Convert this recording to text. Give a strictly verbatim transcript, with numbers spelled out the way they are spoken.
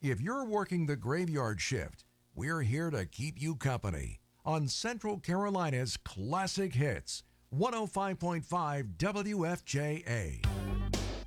If you're working the graveyard shift, we're here to keep you company on Central Carolina's Classic Hits, one oh five point five W F J A.